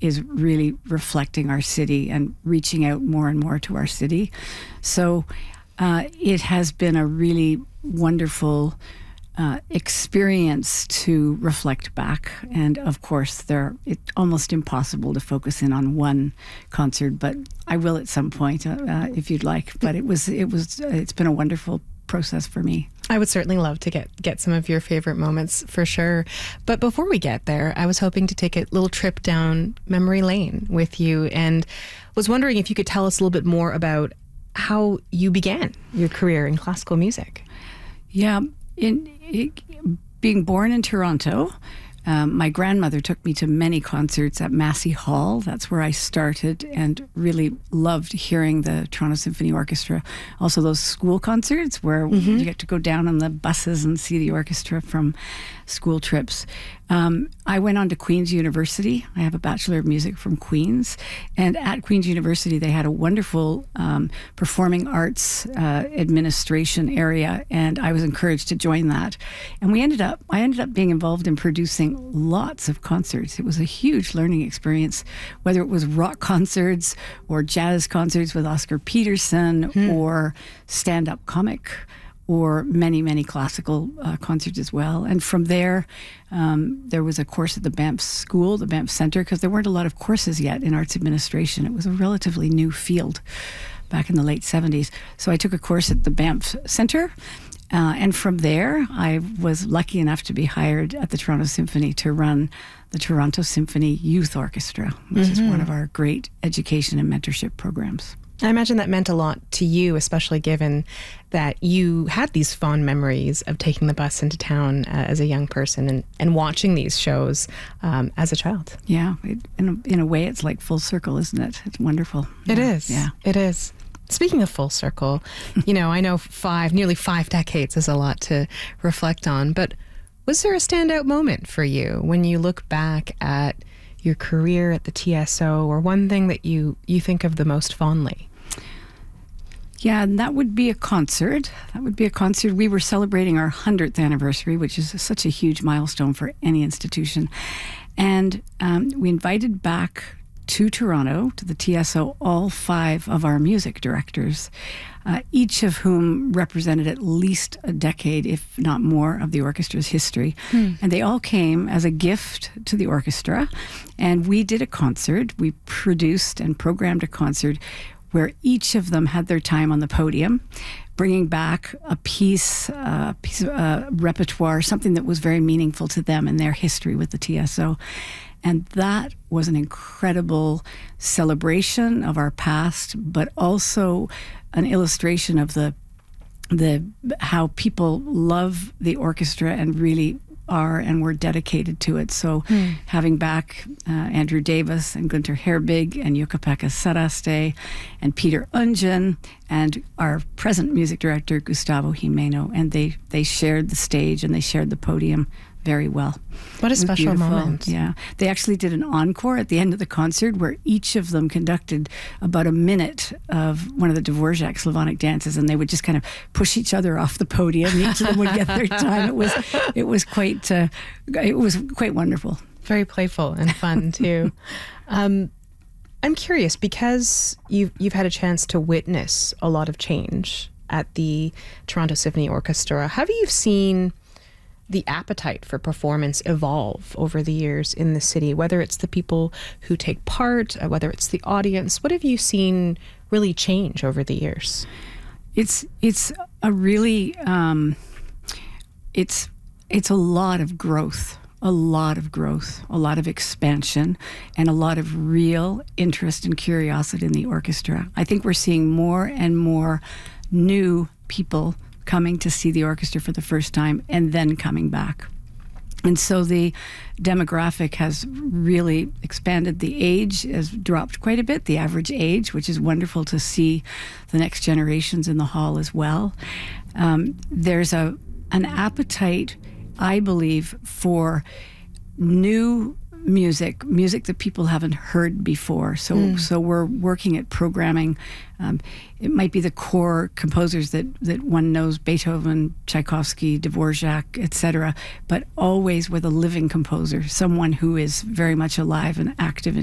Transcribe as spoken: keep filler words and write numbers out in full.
is really reflecting our city and reaching out more and more to our city. So uh, it has been a really wonderful uh, experience to reflect back. And of course, there it's almost impossible to focus in on one concert, but I will at some point uh, uh, if you'd like. But it was it was uh, it's been a wonderful process for me. I would certainly love to get get some of your favorite moments for sure. But before we get there, I was hoping to take a little trip down memory lane with you, and was wondering if you could tell us a little bit more about how you began your career in classical music. Yeah, in, in being born in Toronto, um, my grandmother took me to many concerts at Massey Hall. That's where I started and really loved hearing the Toronto Symphony Orchestra. Also those school concerts where mm-hmm. you get to go down on the buses and see the orchestra from school trips. Um, I went on to Queen's University. I have a Bachelor of Music from Queen's. And at Queen's University, they had a wonderful um, performing arts uh, administration area, and I was encouraged to join that. And we ended up, I ended up being involved in producing lots of concerts. It was a huge learning experience, whether it was rock concerts or jazz concerts with Oscar Peterson hmm. or stand-up comic, or many, many classical uh, concerts as well. And from there, um, there was a course at the Banff School, the Banff Centre, because there weren't a lot of courses yet in arts administration. It was a relatively new field back in the late seventies. So I took a course at the Banff Centre. Uh, and from there, I was lucky enough to be hired at the Toronto Symphony to run the Toronto Symphony Youth Orchestra, which mm-hmm. is one of our great education and mentorship programs. I imagine that meant a lot to you, especially given that you had these fond memories of taking the bus into town uh, as a young person and, and watching these shows um, as a child. Yeah, it, in, a, in a way, it's like full circle, isn't it? It's wonderful. It yeah. is. Yeah, it is. Speaking of full circle, you know, I know five, nearly five decades is a lot to reflect on, but was there a standout moment for you when you look back at your career at the T S O, or one thing that you, you think of the most fondly? Yeah, and that would be a concert. That would be a concert. We were celebrating our hundredth anniversary, which is such a huge milestone for any institution. And um, we invited back to Toronto, to the T S O, all five of our music directors, uh, each of whom represented at least a decade, if not more, of the orchestra's history. Hmm. And they all came as a gift to the orchestra. And we did a concert. We produced and programmed a concert where each of them had their time on the podium, bringing back a piece, uh, piece of uh, repertoire, something that was very meaningful to them in their history with the T S O. And that was an incredible celebration of our past, but also an illustration of the the how people love the orchestra and really are and were dedicated to it. So mm. having back uh, Andrew Davis and Gunter Herbig and Jukka-Pekka Saraste and Peter Ungen and our present music director, Gustavo Jimeno, and they, they shared the stage and they shared the podium very well. What a special beautiful. moment. Yeah. They actually did an encore at the end of the concert where each of them conducted about a minute of one of the Dvorak Slavonic dances, and they would just kind of push each other off the podium. Each of them would get their time. It was it was quite uh, it was quite wonderful. Very playful and fun too. um, I'm curious, because you've you've had a chance to witness a lot of change at the Toronto Symphony Orchestra. Have you seen the appetite for performance evolve over the years in the city, whether it's the people who take part, uh, whether it's the audience? What have you seen really change over the years? It's it's a really um, it's it's a lot of growth, a lot of growth, a lot of expansion, and a lot of real interest and curiosity in the orchestra. I think we're seeing more and more new people coming to see the orchestra for the first time and then coming back. And so the demographic has really expanded. The age has dropped quite a bit, the average age, which is wonderful to see the next generations in the hall as well. Um, there's a an appetite, I believe, for new music, music that people haven't heard before. So mm. so we're working at programming. Um, it might be the core composers that, that one knows, Beethoven, Tchaikovsky, Dvorak, et cetera, but always with a living composer, someone who is very much alive and active in